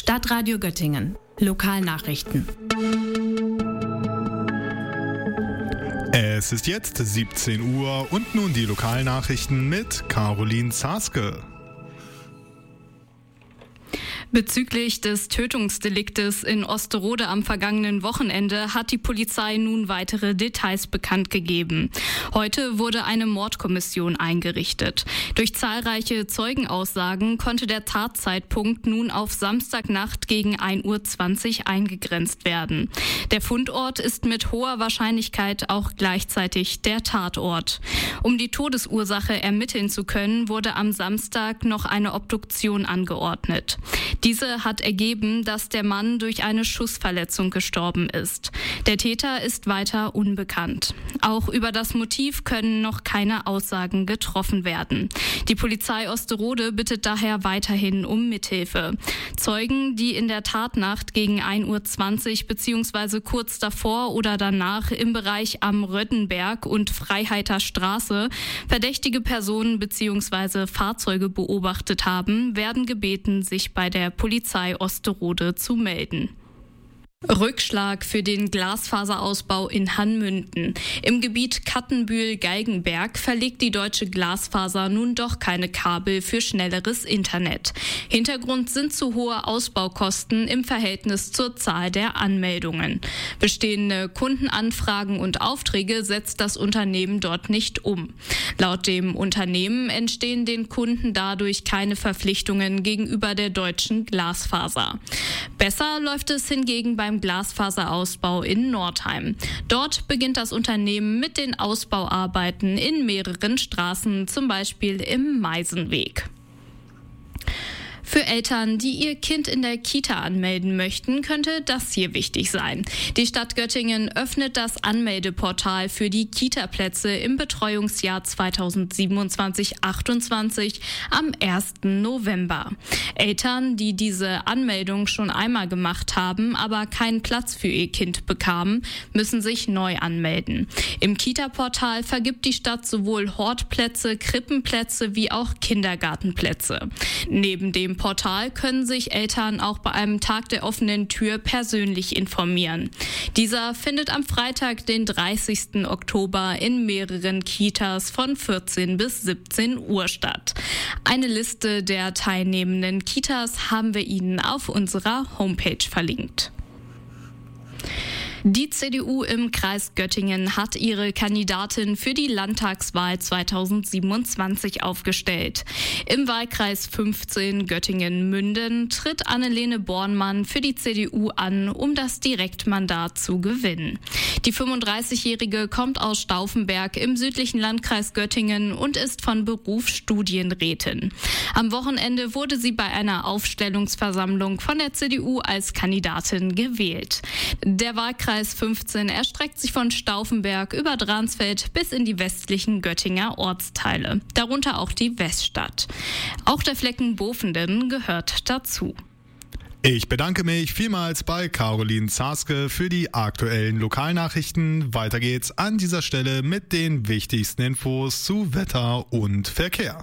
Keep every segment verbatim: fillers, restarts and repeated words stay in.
Stadtradio Göttingen. Lokalnachrichten. Es ist jetzt siebzehn Uhr und nun die Lokalnachrichten mit Caroline Zaske. Bezüglich des Tötungsdeliktes in Osterode am vergangenen Wochenende hat die Polizei nun weitere Details bekannt gegeben. Heute wurde eine Mordkommission eingerichtet. Durch zahlreiche Zeugenaussagen konnte der Tatzeitpunkt nun auf Samstagnacht gegen ein Uhr zwanzig eingegrenzt werden. Der Fundort ist mit hoher Wahrscheinlichkeit auch gleichzeitig der Tatort. Um die Todesursache ermitteln zu können, wurde am Samstag noch eine Obduktion angeordnet. Diese hat ergeben, dass der Mann durch eine Schussverletzung gestorben ist. Der Täter ist weiter unbekannt. Auch über das Motiv können noch keine Aussagen getroffen werden. Die Polizei Osterode bittet daher weiterhin um Mithilfe. Zeugen, die in der Tatnacht gegen ein Uhr zwanzig bzw. kurz davor oder danach im Bereich am Röttenberg und Freiheiter Straße verdächtige Personen bzw. Fahrzeuge beobachtet haben, werden gebeten, sich bei der Polizei Osterode zu melden. Rückschlag für den Glasfaserausbau in Hanmünden. Im Gebiet Kattenbühl-Geigenberg verlegt die Deutsche Glasfaser nun doch keine Kabel für schnelleres Internet. Hintergrund sind zu hohe Ausbaukosten im Verhältnis zur Zahl der Anmeldungen. Bestehende Kundenanfragen und Aufträge setzt das Unternehmen dort nicht um. Laut dem Unternehmen entstehen den Kunden dadurch keine Verpflichtungen gegenüber der Deutschen Glasfaser. Besser läuft es hingegen beim Glasfaserausbau in Nordheim. Dort beginnt das Unternehmen mit den Ausbauarbeiten in mehreren Straßen, zum Beispiel im Meisenweg. Für Eltern, die ihr Kind in der Kita anmelden möchten, könnte das hier wichtig sein. Die Stadt Göttingen öffnet das Anmeldeportal für die Kita-Plätze im Betreuungsjahr zweitausendsiebenundzwanzig achtundzwanzig am ersten November. Eltern, die diese Anmeldung schon einmal gemacht haben, aber keinen Platz für ihr Kind bekamen, müssen sich neu anmelden. Im Kita-Portal vergibt die Stadt sowohl Hortplätze, Krippenplätze wie auch Kindergartenplätze. Neben dem Portal können sich Eltern auch bei einem Tag der offenen Tür persönlich informieren. Dieser findet am Freitag, den dreißigsten Oktober in mehreren Kitas von vierzehn bis siebzehn Uhr statt. Eine Liste der teilnehmenden Kitas haben wir Ihnen auf unserer Homepage verlinkt. Die C D U im Kreis Göttingen hat ihre Kandidatin für die Landtagswahl zweitausendsiebenundzwanzig aufgestellt. Im Wahlkreis fünfzehn Göttingen-Münden tritt Annelene Bornmann für die C D U an, um das Direktmandat zu gewinnen. Die fünfunddreißigjährige kommt aus Stauffenberg im südlichen Landkreis Göttingen und ist von Beruf Studienrätin. Am Wochenende wurde sie bei einer Aufstellungsversammlung von der C D U als Kandidatin gewählt. Der Wahlkreis fünfzehn erstreckt sich von Stauffenberg über Dransfeld bis in die westlichen Göttinger Ortsteile, darunter auch die Weststadt. Auch der Flecken Bofenden gehört dazu. Ich bedanke mich vielmals bei Caroline Zaske für die aktuellen Lokalnachrichten. Weiter geht's an dieser Stelle mit den wichtigsten Infos zu Wetter und Verkehr.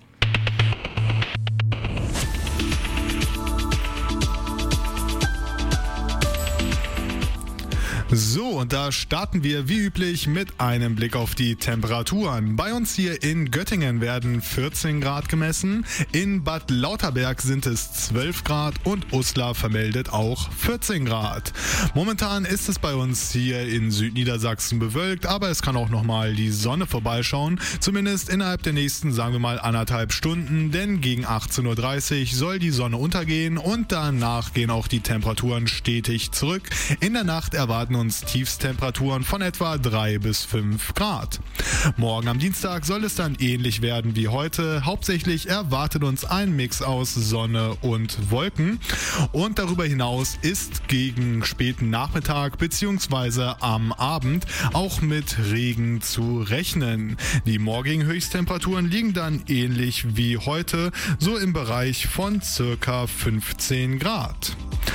So, und da starten wir wie üblich mit einem Blick auf die Temperaturen. Bei uns hier in Göttingen werden vierzehn Grad gemessen, in Bad Lauterberg sind es zwölf Grad und Uslar vermeldet auch vierzehn Grad. Momentan ist es bei uns hier in Südniedersachsen bewölkt, aber es kann auch nochmal die Sonne vorbeischauen, zumindest innerhalb der nächsten, sagen wir mal, anderthalb Stunden, denn gegen achtzehn Uhr dreißig soll die Sonne untergehen und danach gehen auch die Temperaturen stetig zurück. In der Nacht erwarten uns Tiefstemperaturen von etwa drei bis fünf Grad. Morgen am Dienstag soll es dann ähnlich werden wie heute. Hauptsächlich erwartet uns ein Mix aus Sonne und Wolken. Und darüber hinaus ist gegen späten Nachmittag bzw. am Abend auch mit Regen zu rechnen. Die morgigen Höchsttemperaturen liegen dann ähnlich wie heute, so im Bereich von circa fünfzehn Grad.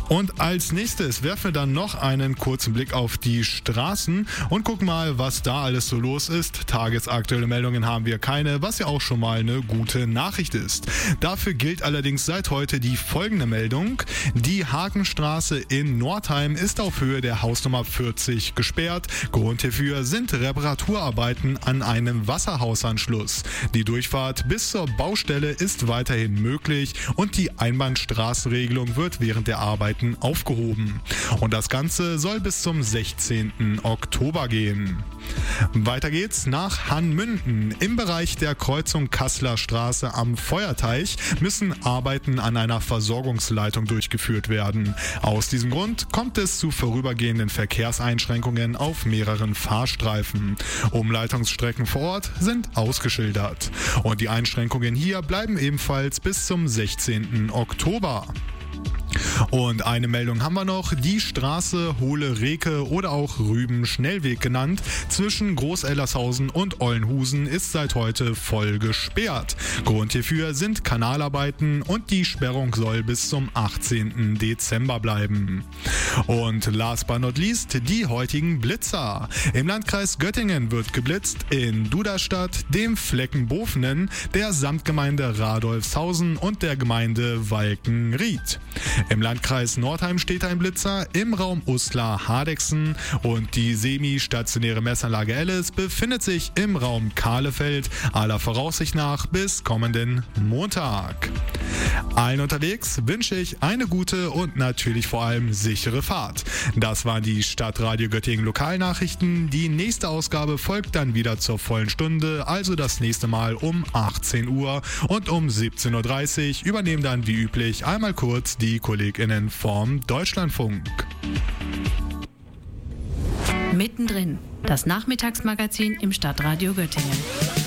Und als nächstes werfen wir dann noch einen kurzen Blick auf die Straßen und gucken mal, was da alles so los ist. Tagesaktuelle Meldungen haben wir keine, was ja auch schon mal eine gute Nachricht ist. Dafür gilt allerdings seit heute die folgende Meldung. Die Hakenstraße in Nordheim ist auf Höhe der Hausnummer vierzig gesperrt. Grund hierfür sind Reparaturarbeiten an einem Wasserhausanschluss. Die Durchfahrt bis zur Baustelle ist weiterhin möglich und die Einbahnstraßenregelung wird während der Arbeiten aufgehoben. Und das Ganze soll bis zum sechzehnten Oktober gehen. Weiter geht's nach Hanmünden. Im Bereich der Kreuzung Kasseler Straße am Feuerteich müssen Arbeiten an einer Versorgungsleitung durchgeführt werden. Aus diesem Grund kommt es zu vorübergehenden Verkehrseinschränkungen auf mehreren Fahrstreifen. Umleitungsstrecken vor Ort sind ausgeschildert. Und die Einschränkungen hier bleiben ebenfalls bis zum sechzehnten Oktober. Und eine Meldung haben wir noch, die Straße Hohle-Reke oder auch Rüben-Schnellweg genannt, zwischen Groß-Ellershausen und Ollenhusen ist seit heute voll gesperrt. Grund hierfür sind Kanalarbeiten und die Sperrung soll bis zum achtzehnten Dezember bleiben. Und last but not least, die heutigen Blitzer. Im Landkreis Göttingen wird geblitzt in Duderstadt, dem Flecken Bofenen, der Samtgemeinde Radolfshausen und der Gemeinde Walkenried. Im Landkreis Nordheim steht ein Blitzer im Raum Uslar-Hardegsen und die semi-stationäre Messanlage Alice befindet sich im Raum Kahlefeld, aller Voraussicht nach bis kommenden Montag. Allen unterwegs wünsche ich eine gute und natürlich vor allem sichere Fahrt. Das waren die Stadtradio Göttingen Lokalnachrichten. Die nächste Ausgabe folgt dann wieder zur vollen Stunde, also das nächste Mal um achtzehn Uhr und um siebzehn Uhr dreißig übernehmen dann wie üblich einmal kurz die KollegInnen vom Deutschlandfunk. Mittendrin, das Nachmittagsmagazin im Stadtradio Göttingen.